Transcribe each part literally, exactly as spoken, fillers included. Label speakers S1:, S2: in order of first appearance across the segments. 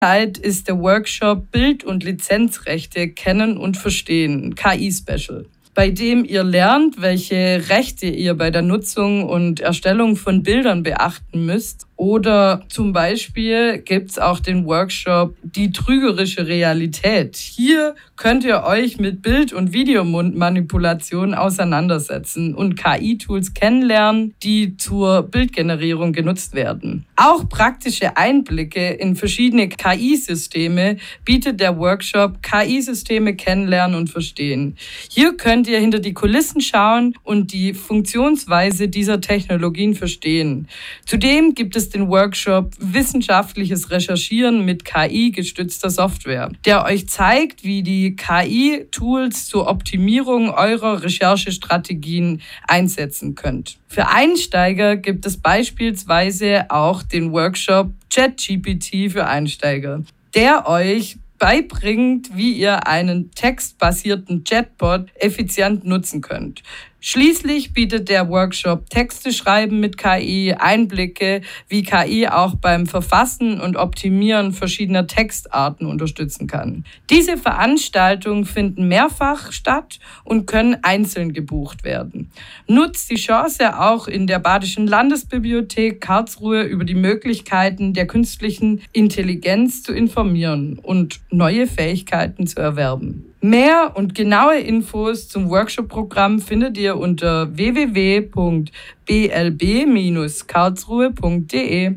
S1: Highlight ist der Workshop Bild- und Lizenzrechte kennen und verstehen, K I-Special, bei dem ihr lernt, welche Rechte ihr bei der Nutzung und Erstellung von Bildern beachten müsst. Oder zum Beispiel gibt es auch den Workshop Die trügerische Realität. Hier könnt ihr euch mit Bild- und Videomanipulation auseinandersetzen und K I-Tools kennenlernen, die zur Bildgenerierung genutzt werden. Auch praktische Einblicke in verschiedene K I-Systeme bietet der Workshop K I-Systeme kennenlernen und verstehen. Hier könnt ihr hinter die Kulissen schauen und die Funktionsweise dieser Technologien verstehen. Zudem gibt es den Workshop Wissenschaftliches Recherchieren mit K I-gestützter Software, der euch zeigt, wie die K I-Tools zur Optimierung eurer Recherchestrategien einsetzen könnt. Für Einsteiger gibt es beispielsweise auch den Workshop ChatGPT für Einsteiger, der euch beibringt, wie ihr einen textbasierten Chatbot effizient nutzen könnt. Schließlich bietet der Workshop Texte schreiben mit K I, Einblicke, wie K I auch beim Verfassen und Optimieren verschiedener Textarten unterstützen kann. Diese Veranstaltungen finden mehrfach statt und können einzeln gebucht werden. Nutzt die Chance, auch in der Badischen Landesbibliothek Karlsruhe über die Möglichkeiten der künstlichen Intelligenz zu informieren und neue Fähigkeiten zu erwerben. Mehr und genaue Infos zum Workshop-Programm findet ihr unter w w w punkt b l b dash karlsruhe punkt d e.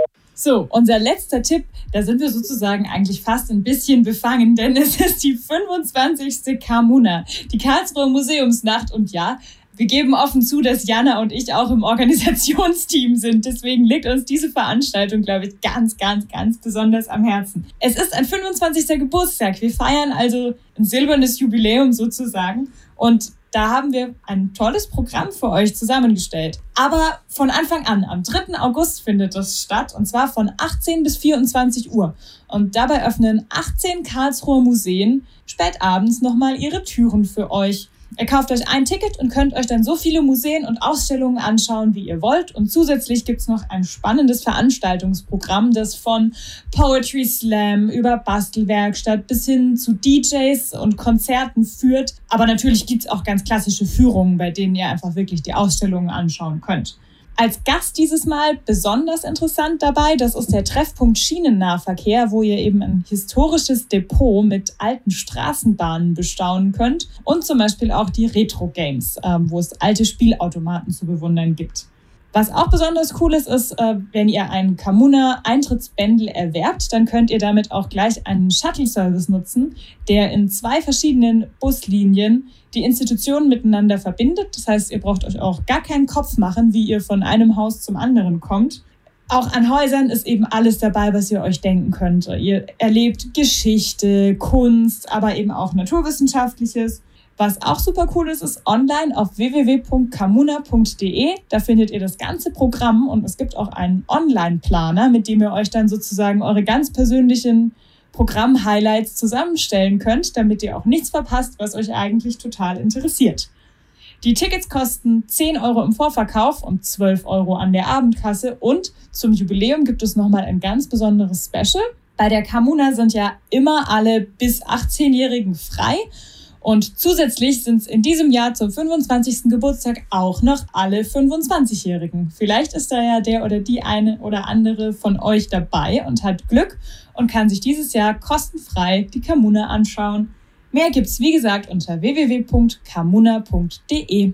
S2: So, unser letzter Tipp, da sind wir sozusagen eigentlich fast ein bisschen befangen, denn es ist die fünfundzwanzigste Kamuna, die Karlsruher Museumsnacht. Und ja, wir geben offen zu, dass Jana und ich auch im Organisationsteam sind. Deswegen liegt uns diese Veranstaltung, glaube ich, ganz, ganz, ganz besonders am Herzen. Es ist ein fünfundzwanzigster Geburtstag. Wir feiern also ein silbernes Jubiläum sozusagen. Und da haben wir ein tolles Programm für euch zusammengestellt. Aber von Anfang an, am dritten August findet das statt, und zwar von achtzehn bis vierundzwanzig Uhr. Und dabei öffnen achtzehn Karlsruher Museen spät abends nochmal ihre Türen für euch. Ihr kauft euch ein Ticket und könnt euch dann so viele Museen und Ausstellungen anschauen, wie ihr wollt. Und zusätzlich gibt es noch ein spannendes Veranstaltungsprogramm, das von Poetry Slam über Bastelwerkstatt bis hin zu D Js und Konzerten führt. Aber natürlich gibt es auch ganz klassische Führungen, bei denen ihr einfach wirklich die Ausstellungen anschauen könnt. Als Gast dieses Mal besonders interessant dabei, das ist der Treffpunkt Schienennahverkehr, wo ihr eben ein historisches Depot mit alten Straßenbahnen bestaunen könnt und zum Beispiel auch die Retro-Games, ähm, wo es alte Spielautomaten zu bewundern gibt. Was auch besonders cool ist, ist, äh, wenn ihr einen Kamuna-Eintrittsbändel erwerbt, dann könnt ihr damit auch gleich einen Shuttle-Service nutzen, der in zwei verschiedenen Buslinien die Institutionen miteinander verbindet. Das heißt, ihr braucht euch auch gar keinen Kopf machen, wie ihr von einem Haus zum anderen kommt. Auch an Häusern ist eben alles dabei, was ihr euch denken könnt. Ihr erlebt Geschichte, Kunst, aber eben auch Naturwissenschaftliches. Was auch super cool ist, ist online auf w w w punkt kamuna punkt d e. Da findet ihr das ganze Programm und es gibt auch einen Online-Planer, mit dem ihr euch dann sozusagen eure ganz persönlichen Programm-Highlights zusammenstellen könnt, damit ihr auch nichts verpasst, was euch eigentlich total interessiert. Die Tickets kosten zehn Euro im Vorverkauf und zwölf Euro an der Abendkasse. Und zum Jubiläum gibt es nochmal ein ganz besonderes Special. Bei der Kamuna sind ja immer alle bis achtzehnjährigen frei. Und zusätzlich sind es in diesem Jahr zum fünfundzwanzigsten Geburtstag auch noch alle fünfundzwanzigjährigen. Vielleicht ist da ja der oder die eine oder andere von euch dabei und hat Glück und kann sich dieses Jahr kostenfrei die Kamuna anschauen. Mehr gibt's wie gesagt unter w w w punkt kamuna punkt d e.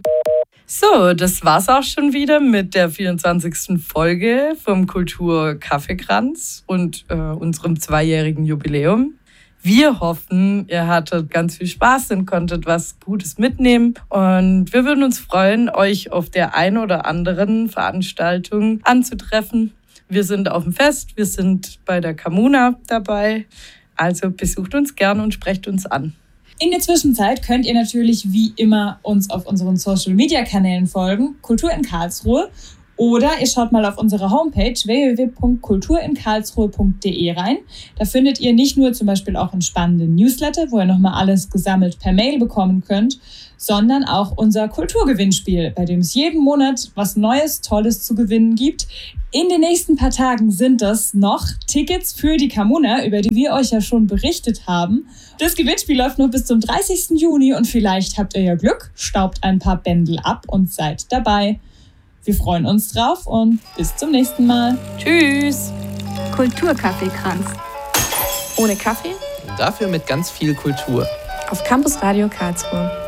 S1: So, das war's auch schon wieder mit der vierundzwanzigsten Folge vom Kultur-Kaffeekranz und äh, unserem zweijährigen Jubiläum. Wir hoffen, ihr hattet ganz viel Spaß und konntet was Gutes mitnehmen. Und wir würden uns freuen, euch auf der einen oder anderen Veranstaltung anzutreffen. Wir sind auf dem Fest, wir sind bei der Kamuna dabei. Also besucht uns gern und sprecht uns an.
S2: In der Zwischenzeit könnt ihr natürlich wie immer uns auf unseren Social-Media-Kanälen folgen, Kultur in Karlsruhe. Oder ihr schaut mal auf unsere Homepage w w w punkt kultur in karlsruhe punkt d e rein. Da findet ihr nicht nur zum Beispiel auch einen spannenden Newsletter, wo ihr nochmal alles gesammelt per Mail bekommen könnt, sondern auch unser Kulturgewinnspiel, bei dem es jeden Monat was Neues, Tolles zu gewinnen gibt. In den nächsten paar Tagen sind das noch Tickets für die Camuna, über die wir euch ja schon berichtet haben. Das Gewinnspiel läuft noch bis zum dreißigsten Juni und vielleicht habt ihr ja Glück, staubt ein paar Bändel ab und seid dabei. Wir freuen uns drauf und bis zum nächsten Mal.
S1: Tschüss.
S3: Kulturkaffeekranz. Ohne Kaffee?
S4: Dafür mit ganz viel Kultur.
S3: Auf Campus Radio Karlsruhe.